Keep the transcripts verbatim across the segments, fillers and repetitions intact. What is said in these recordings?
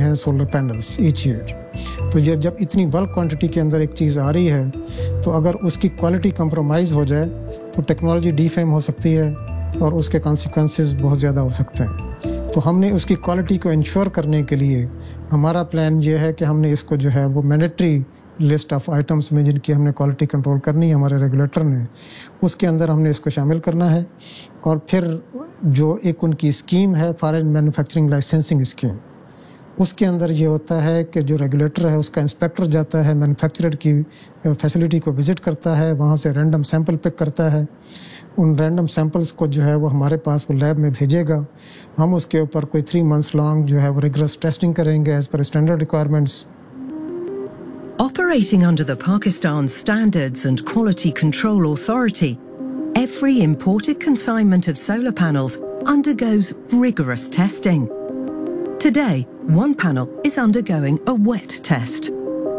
हैं solar panels each year. तो ये जब इतनी बल्क क्वांटिटी के अंदर एक चीज़ आ रही है तो अगर उसकी क्वालिटी कंप्रोमाइज़ हो जाए तो टेक्नोलॉजी डीफेम हो सकती है और उसके कॉन्सिक्वेंसेस बहुत ज़्यादा हो सकते हैं। तो हमने उसकी क्वालिटी को इंश्योर करने के लिए हमारा प्लान ये है कि हमने इसको जो है वो मैंडेटरी लिस्ट ऑफ आइटम्स में जिनकी हमने क्वालिटी कंट्रोल करनी है हमारे रेगुलेटर ने, उसके अंदर हमने इसको शामिल करना है। और फिर जो एक उनकी स्कीम है फॉरेन मैन्युफैक्चरिंग लाइसेंसिंग स्कीम, उसके अंदर ये होता है कि जो रेगुलेटर है उसका इंस्पेक्टर जाता है मैन्युफैक्चरर की फैसिलिटी को विज़िट करता है, वहाँ से रैंडम सैंपल पिक करता है। उन रैंडम सैंपल्स को जो है वो हमारे पास वो लैब में भेजेगा। हम उसके ऊपर कोई थ्री मंथ्स लॉन्ग जो है वो रिगरस टेस्टिंग करेंगे as per standard requirements. Operating under the Pakistan Standards and Quality Control Authority, every imported consignment of solar panels undergoes rigorous testing. Today, one panel is undergoing a wet test.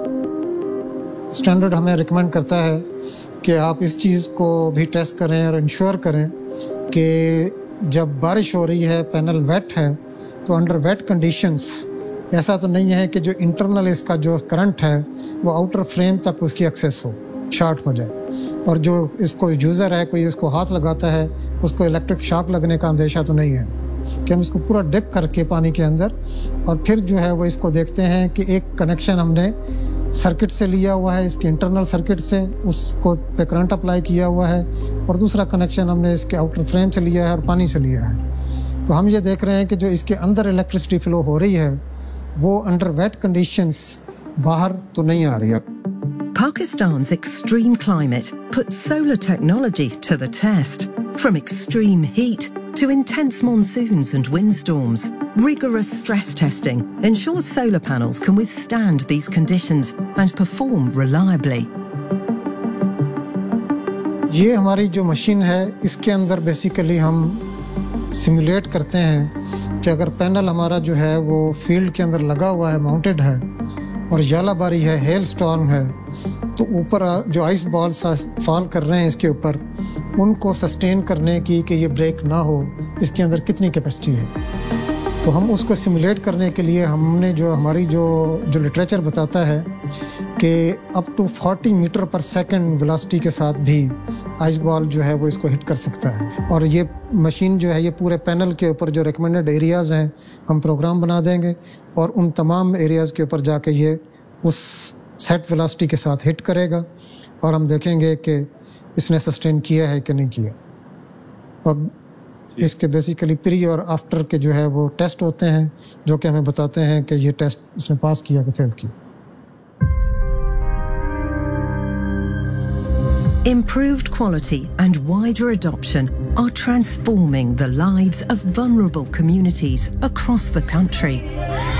Standard हमें recommend करता है कि आप इस चीज़ को भी test करें और इंश्योर करें कि जब बारिश हो रही है, पैनल वेट है, तो अंडर वेट कंडीशंस ऐसा तो नहीं है कि जो इंटरनल इसका जो करंट है वो आउटर फ्रेम तक उसकी एक्सेस हो, शॉर्ट हो जाए। और जो इसको यूज़र है कोई इसको हाथ लगाता है उसको इलेक्ट्रिक शॉक लगने का अंदेशा तो नहीं है कि हम इसको पूरा डिप करके पानी के अंदर और फिर जो है वो इसको देखते हैं कि एक कनेक्शन हमने सर्किट से लिया हुआ है, इसके इंटरनल सर्किट से उसको पे करंट अप्लाई किया हुआ है, और दूसरा कनेक्शन हमने इसके आउटर फ्रेम से लिया है और पानी से लिया है। तो हम ये देख रहे हैं कि जो इसके अंदर इलेक्ट्रिसिटी फ्लो हो रही है वो अंडर वेट कंडीशंस बाहर तो नहीं आ रही है। Pakistan's extreme climate puts solar technology to the test. From extreme heat to intense monsoons and windstorms, rigorous stress testing ensures solar panels can withstand these conditions and perform reliably. ये हमारी जो machine है इसके अंदर basically हम simulate करते हैं कि अगर पैनल हमारा जो है वो फील्ड के अंदर लगा हुआ है, माउंटेड है, और यालाबारी है, हेल स्टॉर्म है, तो ऊपर जो आइस बॉल्स फॉल कर रहे हैं इसके ऊपर, उनको सस्टेन करने की कि ये ब्रेक ना हो, इसके अंदर कितनी कैपेसिटी है। तो हम उसको सिमुलेट करने के लिए हमने जो हमारी जो जो लिटरेचर बताता है कि अप टू चालीस मीटर पर सेकंड वेलोसिटी के साथ भी आइस बॉल जो है वो इसको हिट कर सकता है। और ये मशीन जो है ये पूरे पैनल के ऊपर जो रिकमेंडेड एरियाज़ हैं हम प्रोग्राम बना देंगे और उन तमाम एरियाज़ के ऊपर जाके ये उस सेट वेलोसिटी के साथ हिट करेगा और हम देखेंगे कि इसने सस्टेन किया है कि नहीं किया। और इसके बेसिकली प्री और आफ्टर के जो है वो टेस्ट होते हैं जो कि हमें बताते हैं कि ये टेस्ट इसने पास किया कि फेल किया। Improved quality and wider adoption are transforming the lives of vulnerable communities across the country.